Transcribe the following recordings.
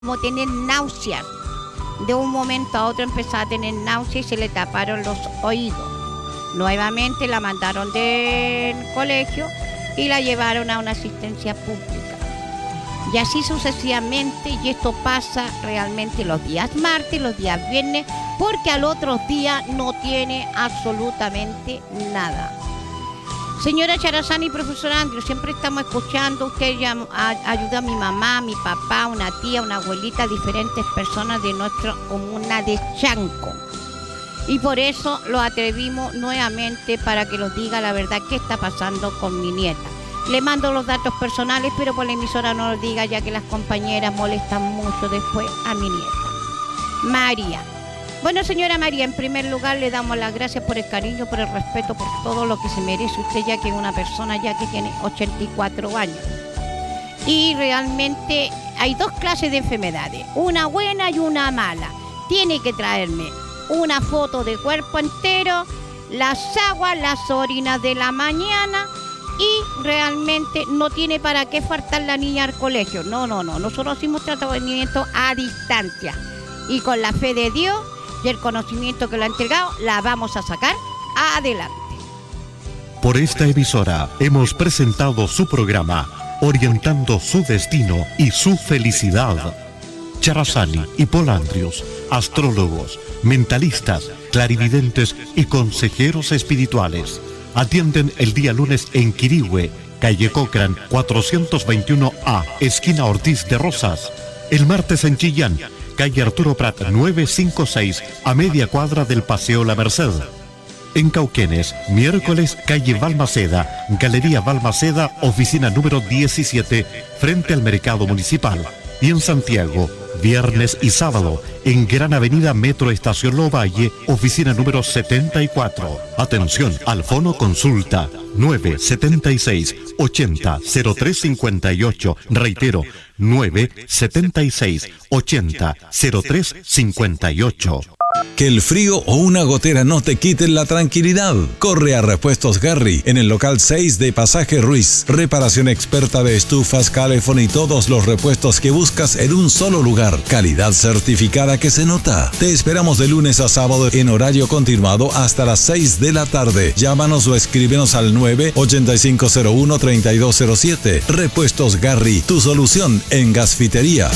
como tener náuseas. De un momento a otro empezó a tener náuseas y se le taparon los oídos. Nuevamente la mandaron del colegio y la llevaron a una asistencia pública. Y así sucesivamente, y esto pasa realmente los días martes, los días viernes, porque al otro día no tiene absolutamente nada. Señora Charazani y profesor Andrew, siempre estamos escuchando, usted ayuda a mi mamá, a mi papá, una tía, una abuelita, diferentes personas de nuestra comuna de Chanco. Y por eso lo atrevimos nuevamente para que nos diga la verdad qué está pasando con mi nieta. Le mando los datos personales, pero por la emisora no lo diga, ya que las compañeras molestan mucho después a mi nieta. María. Bueno, señora María, en primer lugar le damos las gracias por el cariño, por el respeto, por todo lo que se merece usted, ya que es una persona ya que tiene 84 años. Y realmente hay dos clases de enfermedades, una buena y una mala. Tiene que traerme una foto de cuerpo entero, las aguas, las orinas de la mañana, y realmente no tiene para qué faltar la niña al colegio. No. Nosotros hicimos tratamiento a distancia. Y con la fe de Dios y el conocimiento que lo ha entregado, la vamos a sacar adelante. Por esta emisora hemos presentado su programa, orientando su destino y su felicidad. Charazani y Paul Andrews, astrólogos, mentalistas, clarividentes y consejeros espirituales. Atienden el día lunes en Quirihue, calle Cochrane 421A, esquina Ortiz de Rosas. El martes en Chillán, calle Arturo Prat 956, a media cuadra del Paseo La Merced. En Cauquenes, miércoles, calle Balmaceda, Galería Balmaceda, oficina número 17, frente al Mercado Municipal. Y en Santiago, viernes y sábado, en Gran Avenida Metro Estación Lovalle, oficina número 74. Atención, al fono consulta 976-80-0358. Reitero, 976-80-0358. Que el frío o una gotera no te quiten la tranquilidad. Corre a Repuestos Garry en el local 6 de Pasaje Ruiz. Reparación experta de estufas, calefón y todos los repuestos que buscas en un solo lugar. Calidad certificada que se nota. Te esperamos de lunes a sábado en horario continuado hasta las 6 de la tarde. Llámanos o escríbenos al 98501-3207. Repuestos Garry, tu solución en gasfitería.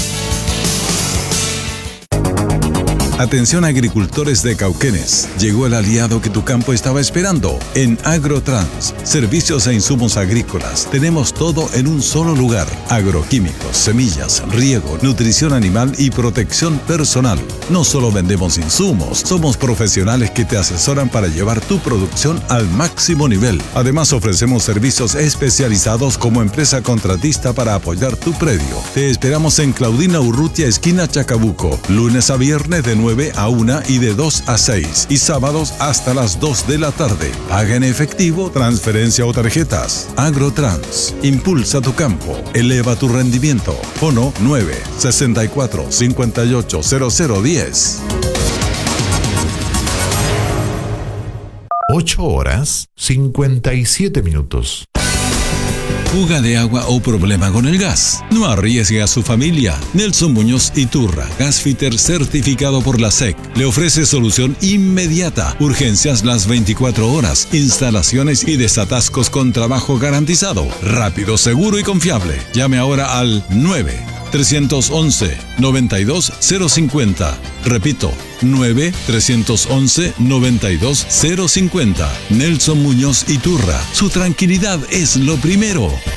Atención agricultores de Cauquenes, llegó el aliado que tu campo estaba esperando. En Agrotrans, servicios e insumos agrícolas, tenemos todo en un solo lugar. Agroquímicos, semillas, riego, nutrición animal y protección personal. No solo vendemos insumos, somos profesionales que te asesoran para llevar tu producción al máximo nivel. Además ofrecemos servicios especializados como empresa contratista para apoyar tu predio. Te esperamos en Claudina Urrutia, esquina Chacabuco, lunes a viernes de 9 a 1 y de 2 a 6 y sábados hasta las 2 de la tarde. Paga en efectivo, transferencia o tarjetas. Agrotrans, impulsa tu campo, eleva tu rendimiento. Fono 964-580010. 8:57. Fuga de agua o problema con el gas. No arriesgue a su familia. Nelson Muñoz Iturra, gasfitter certificado por la SEC, le ofrece solución inmediata. Urgencias las 24 horas. Instalaciones y desatascos con trabajo garantizado. Rápido, seguro y confiable. Llame ahora al 9-311-92050. Repito, 9-311-92050. Nelson Muñoz Iturra. Su tranquilidad es lo primero.